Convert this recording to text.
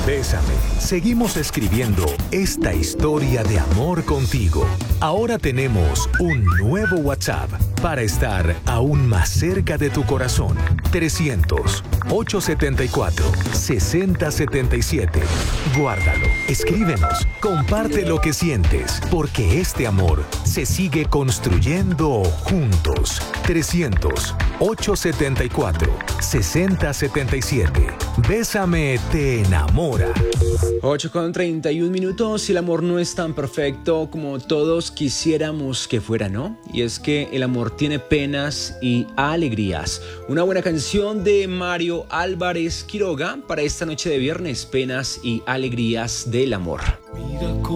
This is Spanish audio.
Bésame. Seguimos escribiendo esta historia de amor contigo. Ahora tenemos un nuevo WhatsApp para estar aún más cerca de tu corazón. 300-874-6077. Guárdalo, escríbenos, comparte lo que sientes, porque este amor se sigue construyendo juntos. 300-874-6077. Bésame te enamora. 8:31. El amor no es tan perfecto como todos quisiéramos que fuera, ¿no? Y es que el amor tiene penas y alegrías. Una buena canción de Mario Álvarez Quiroga para esta noche de viernes, penas y alegrías del amor.